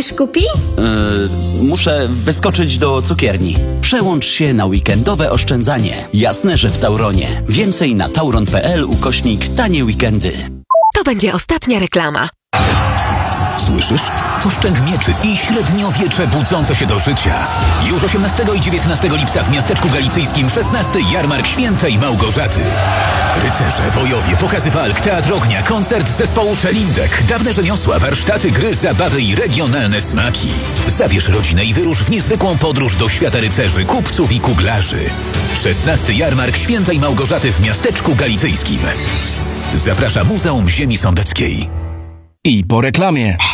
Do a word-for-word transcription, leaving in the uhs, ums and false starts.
też kupi? Yy, muszę wyskoczyć do cukierni. Przełącz się na weekendowe oszczędzanie. Jasne, że w Tauronie. Więcej na tauron kropka p l ukośnik tanie weekendy. To będzie ostatnia reklama. Słyszysz? To szczęk mieczy i średniowiecze budzące się do życia. Już osiemnastego i dziewiętnastego lipca w miasteczku galicyjskim szesnasty Jarmark Świętej Małgorzaty. Rycerze, wojowie, pokazy walk, teatr ognia, koncert zespołu Szelindek, dawne rzemiosła, warsztaty, gry, zabawy i regionalne smaki. Zabierz rodzinę i wyrusz w niezwykłą podróż do świata rycerzy, kupców i kuglarzy. szesnasty Jarmark Świętej Małgorzaty w miasteczku galicyjskim. Zaprasza Muzeum Ziemi Sądeckiej. I po reklamie.